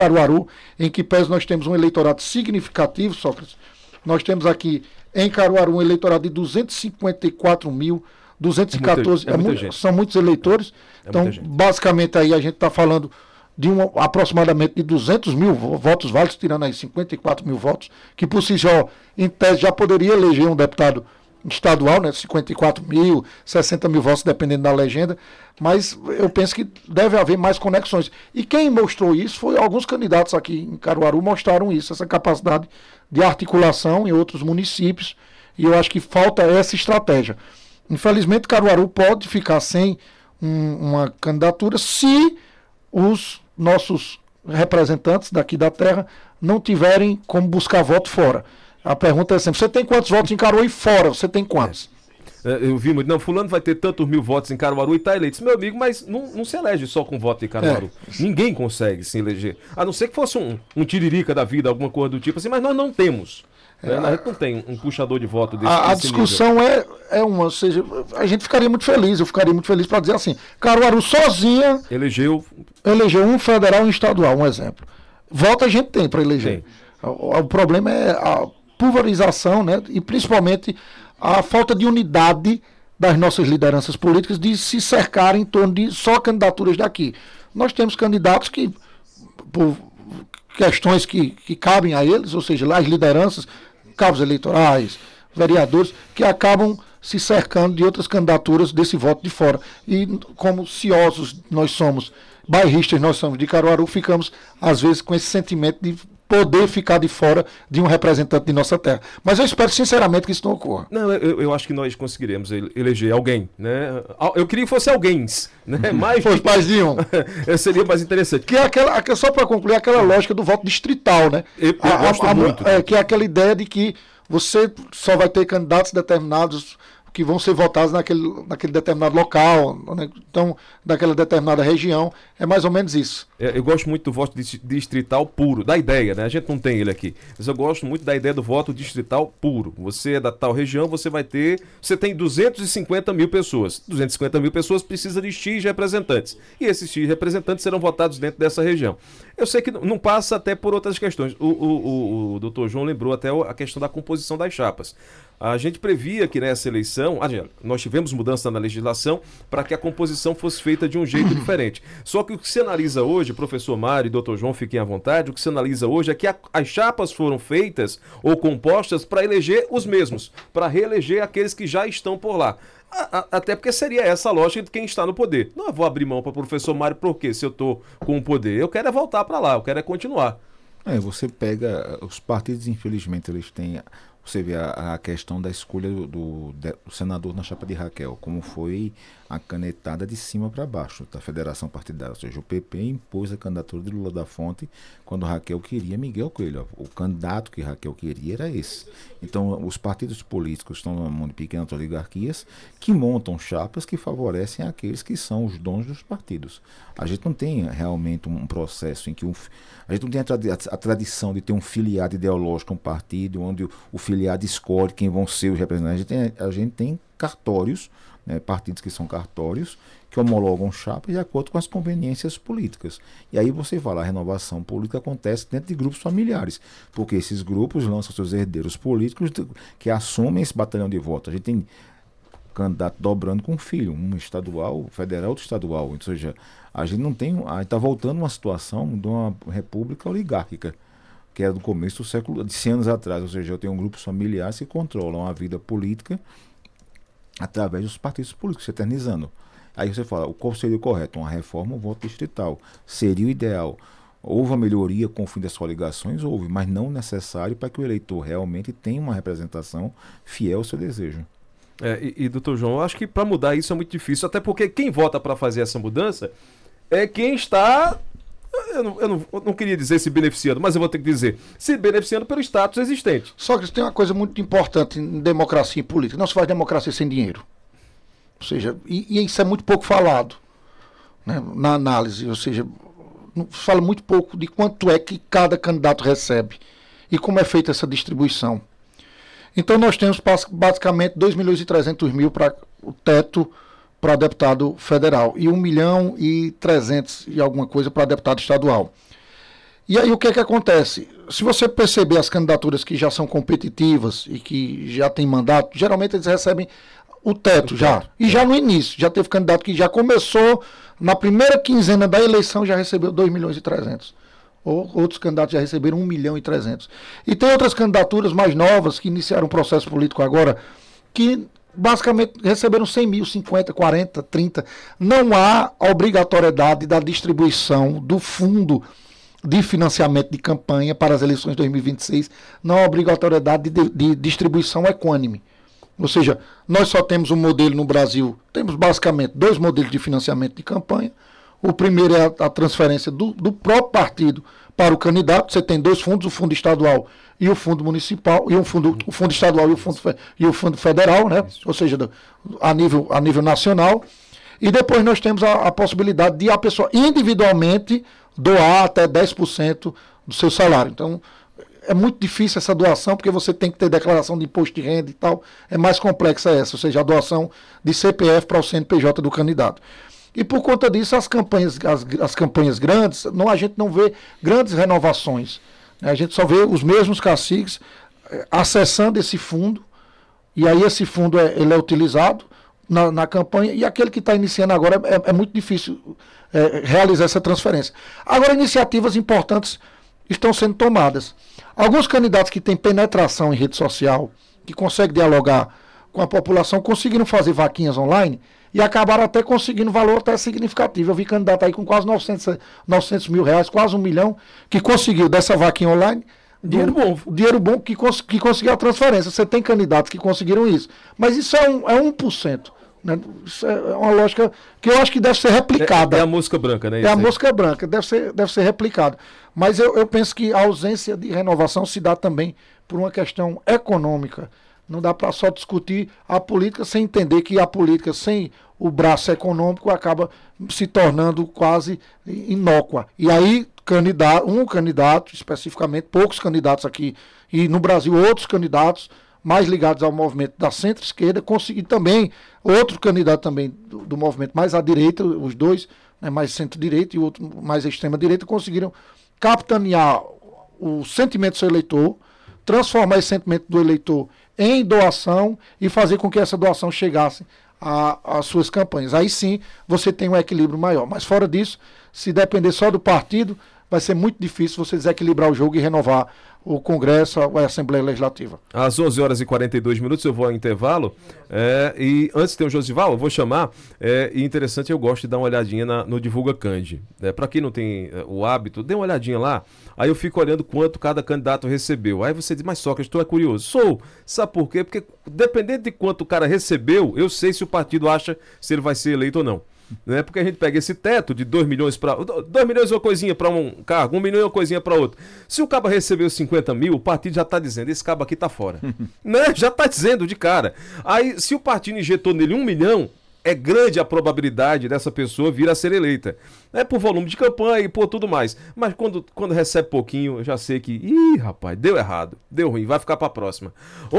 Caruaru, em que pese nós temos um eleitorado significativo, Sócrates, nós temos aqui em Caruaru um eleitorado de 254.214, são muitos eleitores, então basicamente aí a gente está falando de aproximadamente de 200 mil votos válidos, tirando aí 54 mil votos, que por si só, em tese, já poderia eleger um deputado estadual, né, 54 mil, 60 mil votos, dependendo da legenda, mas eu penso que deve haver mais conexões. E quem mostrou isso foi alguns candidatos aqui em Caruaru, mostraram isso, essa capacidade de articulação em outros municípios, e eu acho que falta essa estratégia. Infelizmente, Caruaru pode ficar sem uma candidatura se os nossos representantes daqui da terra não tiverem como buscar voto fora. A pergunta é sempre, você tem quantos votos em Caruaru e fora? Você tem quantos? Eu vi muito, não, fulano vai ter tantos mil votos em Caruaru e está eleito. Meu amigo, mas não se elege só com voto em Caruaru. Ninguém consegue se eleger. A não ser que fosse um tiririca da vida, alguma coisa do tipo assim, mas nós não temos. A gente não tem um puxador de voto desse A discussão é uma, ou seja, a gente ficaria muito feliz, eu ficaria muito feliz para dizer assim, Caruaru sozinha elegeu um federal e um estadual, um exemplo. Voto a gente tem para eleger. O problema é a pulverização, né, e principalmente a falta de unidade das nossas lideranças políticas de se cercar em torno de só candidaturas daqui. Nós temos candidatos que, por questões que cabem a eles, ou seja, as lideranças, cabos eleitorais, vereadores, que acabam se cercando de outras candidaturas desse voto de fora. E como ciosos nós somos, bairristas nós somos de Caruaru, ficamos às vezes com esse sentimento de poder ficar de fora de um representante de nossa terra. Mas eu espero sinceramente que isso não ocorra. Não, eu acho que nós conseguiremos eleger alguém, né? Eu queria que fosse alguém, né? Mais fosse mais de um. Seria mais interessante. Que é só para concluir, aquela lógica do voto distrital, né? Eu gosto muito. Que é aquela ideia de que você só vai ter candidatos determinados que vão ser votados naquele determinado local, né? Então, daquela determinada região, é mais ou menos isso. Eu gosto muito do voto distrital puro, da ideia, né? A gente não tem ele aqui, mas eu gosto muito da ideia do voto distrital puro. Você é da tal região, você tem 250 mil pessoas. 250 mil pessoas precisa de X representantes. E esses X representantes serão votados dentro dessa região. Eu sei que não passa até por outras questões. O doutor João lembrou até a questão da composição das chapas. A gente previa que nessa eleição, nós tivemos mudança na legislação para que a composição fosse feita de um jeito diferente. Só que o que se analisa hoje, professor Mário e doutor João, fiquem à vontade, o que se analisa hoje é que as chapas foram feitas ou compostas para eleger os mesmos, para reeleger aqueles que já estão por lá. Até porque seria essa a lógica de quem está no poder. Não, eu vou abrir mão para o professor Mário, por quê? Se eu estou com o poder, eu quero é voltar para lá, eu quero é continuar. Você pega, os partidos, infelizmente, eles têm... Você vê a questão da escolha do senador na chapa de Raquel, como foi a canetada de cima para baixo da federação partidária. Ou seja, o PP impôs a candidatura de Lula da Fonte quando Raquel queria Miguel Coelho. O candidato que Raquel queria era esse. Então, os partidos políticos estão na mão de pequenas oligarquias que montam chapas que favorecem aqueles que são os donos dos partidos. A gente não tem realmente um processo em que a gente não tem a tradição de ter um filiado ideológico a um partido, onde o filiado escolhe quem vão ser os representantes. A gente tem cartórios, né, partidos que são cartórios, que homologam chapas de acordo com as conveniências políticas. E aí você fala, a renovação política acontece dentro de grupos familiares, porque esses grupos lançam seus herdeiros políticos que assumem esse batalhão de votos. A gente tem candidato dobrando com filho, um estadual, federal, outro estadual. Ou seja, a gente não tem, a gente está voltando a uma situação de uma república oligárquica, que era do começo do século, de 100 anos atrás. Ou seja, eu tenho grupos familiares que controlam a vida política através dos partidos políticos, se eternizando. Aí você fala, qual seria o correto? Uma reforma, um voto distrital. Seria o ideal. Houve uma melhoria com o fim das coligações? Houve, mas não necessário para que o eleitor realmente tenha uma representação fiel ao seu desejo. Doutor João, eu acho que para mudar isso é muito difícil, até porque quem vota para fazer essa mudança é quem está, eu não queria dizer se beneficiando, mas eu vou ter que dizer, se beneficiando pelo status existente. Só que tem uma coisa muito importante em democracia e política, não se faz democracia sem dinheiro. Ou seja, e isso é muito pouco falado, né, na análise, ou seja, fala muito pouco de quanto é que cada candidato recebe e como é feita essa distribuição. Então nós temos basicamente 2.300.000 para o teto para deputado federal e 1.300.000 e alguma coisa para deputado estadual. E aí o que é que acontece? Se você perceber as candidaturas que já são competitivas e que já têm mandato, geralmente eles recebem o teto já. E já no início, já teve candidato que já começou, na primeira quinzena da eleição já recebeu 2 milhões e 300. Ou outros candidatos já receberam 1 milhão e 300. E tem outras candidaturas mais novas que iniciaram um processo político agora, que basicamente receberam 100 mil, 50, 40, 30. Não há obrigatoriedade da distribuição do fundo de financiamento de campanha para as eleições de 2026, não há obrigatoriedade de distribuição equânime. Ou seja, nós só temos um modelo no Brasil, temos basicamente 2 modelos de financiamento de campanha. O primeiro é a transferência do próprio partido para o candidato. Você tem 2 fundos, o fundo estadual e o fundo municipal, e o fundo estadual e o fundo federal, né? Ou seja, a nível nacional. E depois nós temos a possibilidade de a pessoa individualmente doar até 10% do seu salário. Então, é muito difícil essa doação, porque você tem que ter declaração de imposto de renda e tal. É mais complexa essa, ou seja, a doação de CPF para o CNPJ do candidato. E por conta disso, as campanhas grandes, a gente não vê grandes renovações. A gente só vê os mesmos caciques acessando esse fundo, e aí esse fundo ele é utilizado na campanha, e aquele que está iniciando agora é muito difícil realizar essa transferência. Agora, iniciativas importantes estão sendo tomadas. Alguns candidatos que têm penetração em rede social, que conseguem dialogar com a população, conseguiram fazer vaquinhas online e acabaram até conseguindo valor até significativo. Eu vi candidato aí com quase 900 mil reais, quase 1 milhão, que conseguiu dessa vaquinha online. Dinheiro bom que conseguiu a transferência. Você tem candidatos que conseguiram isso. Mas isso é 1%. Né? Isso é uma lógica que eu acho que deve ser replicada. É a mosca branca, né? É a mosca branca, deve ser replicado. Mas eu penso que a ausência de renovação se dá também por uma questão econômica. Não dá para só discutir a política sem entender que a política sem o braço econômico acaba se tornando quase inócua. E aí, um candidato, especificamente, poucos candidatos aqui, e no Brasil outros candidatos mais ligados ao movimento da centro-esquerda, conseguir também, outro candidato também do movimento mais à direita, os dois, né, mais centro-direita e o outro mais extrema-direita, conseguiram capitanear o sentimento do seu eleitor, transformar esse sentimento do eleitor em doação e fazer com que essa doação chegasse às suas campanhas. Aí sim você tem um equilíbrio maior. Mas fora disso, se depender só do partido, vai ser muito difícil você desequilibrar o jogo e renovar o Congresso ou a Assembleia Legislativa. Às 11 horas e 42 minutos eu vou ao intervalo e antes tem o Josival, eu vou chamar, e interessante, eu gosto de dar uma olhadinha no Divulga Candi. Para quem não tem o hábito, dê uma olhadinha lá, aí eu fico olhando quanto cada candidato recebeu. Aí você diz, mas Sócrates, tu é curioso. Sou. Sabe por quê? Porque dependendo de quanto o cara recebeu, eu sei se o partido acha se ele vai ser eleito ou não. Né? Porque a gente pega esse teto de 2 milhões para 2 milhões é uma coisinha para um cargo, 1 milhão é uma coisinha para outro. Se o cabo recebeu 50 mil, o partido já está dizendo, esse cabo aqui está fora. Né? Já está dizendo de cara. Aí, se o partido injetou nele 1 milhão, é grande a probabilidade dessa pessoa vir a ser eleita. É por volume de campanha e por tudo mais. Mas quando recebe pouquinho, eu já sei que, rapaz, deu errado, deu ruim, vai ficar para a próxima.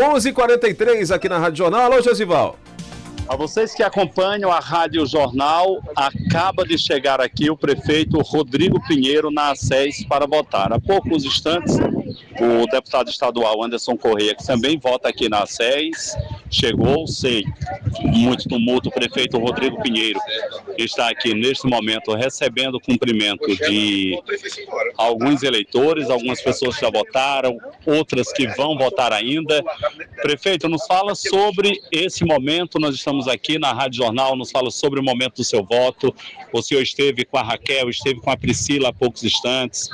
11h43 aqui na Rádio Jornal. Alô, Josival. A vocês que acompanham a Rádio Jornal, acaba de chegar aqui o prefeito Rodrigo Pinheiro na ACES para votar. Há poucos instantes, o deputado estadual Anderson Correia, que também vota aqui na ACES, chegou sem muito tumulto. O prefeito Rodrigo Pinheiro, que está aqui neste momento recebendo cumprimento de alguns eleitores, algumas pessoas que já votaram, outras que vão votar ainda. Prefeito, nos fala sobre esse momento. Nós estamos aqui na Rádio Jornal, nos fala sobre o momento do seu voto. O senhor esteve com a Raquel, esteve com a Priscila há poucos instantes,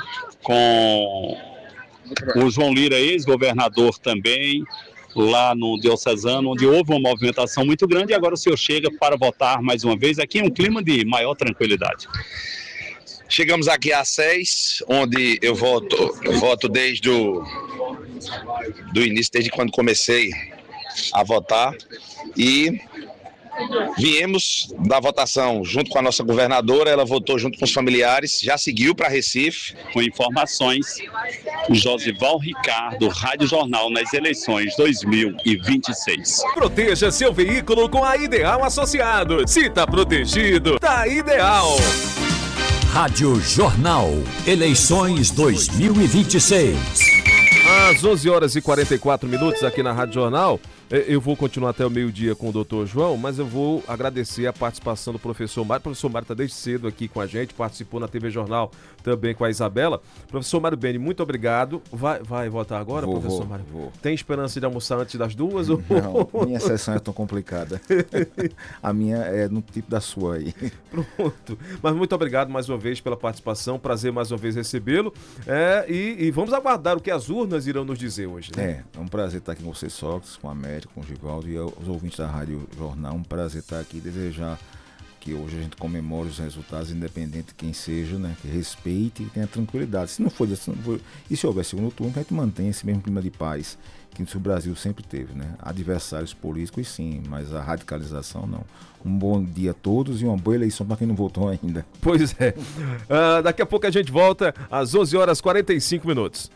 com o João Lira, ex-governador também, lá no Diocesano, onde houve uma movimentação muito grande, e agora o senhor chega para votar mais uma vez aqui em um clima de maior tranquilidade. Chegamos aqui às 6, onde eu voto desde o início, desde quando comecei a votar, e viemos da votação junto com a nossa governadora, ela votou junto com os familiares, já seguiu para Recife. Com informações, Josival Ricardo, Rádio Jornal, nas eleições 2026. Proteja seu veículo com a Ideal Associados. Se tá protegido, tá ideal. Rádio Jornal. Eleições 2026. Às 11h44 aqui na Rádio Jornal. Eu vou continuar até o meio-dia com o doutor João, mas eu vou agradecer a participação do professor Mário. O professor Mário está desde cedo aqui com a gente, participou na TV Jornal também com a Isabela. Professor Mário Beni, muito obrigado. Vai votar agora, professor Mário? Vou. Tem esperança de almoçar antes das 2? Não, minha sessão é tão complicada. A minha é no tipo da sua aí. Pronto. Mas muito obrigado mais uma vez pela participação. Prazer mais uma vez recebê-lo. E vamos aguardar o que as urnas irão nos dizer hoje, né? É um prazer estar aqui com vocês, Sócrates, com a América, com o Givaldo e os ouvintes da Rádio Jornal. Um prazer estar aqui e desejar que hoje a gente comemore os resultados, independente de quem seja, né? Que respeite e tenha tranquilidade. Se não for, e se houver segundo turno, que a gente mantenha esse mesmo clima de paz que o Brasil sempre teve, né? Adversários políticos sim, mas a radicalização não. Um bom dia a todos e uma boa eleição para quem não votou ainda. Pois é. Daqui a pouco a gente volta às 11h45.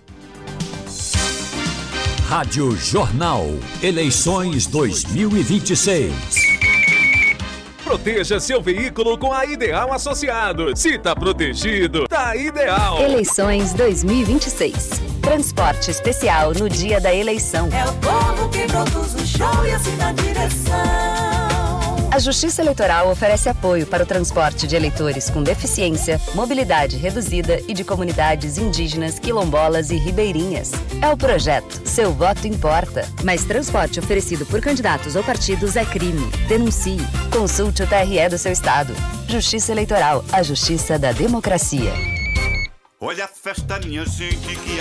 Rádio Jornal. Eleições 2026. Proteja seu veículo com a Ideal Associados. Se tá protegido, tá ideal. Eleições 2026. Transporte especial no dia da eleição. É o povo que produz o show e assina a direção. A Justiça Eleitoral oferece apoio para o transporte de eleitores com deficiência, mobilidade reduzida e de comunidades indígenas, quilombolas e ribeirinhas. É o projeto Seu Voto Importa. Mas transporte oferecido por candidatos ou partidos é crime. Denuncie. Consulte o TRE do seu estado. Justiça Eleitoral, a justiça da democracia. Olha a festa, minha gente, que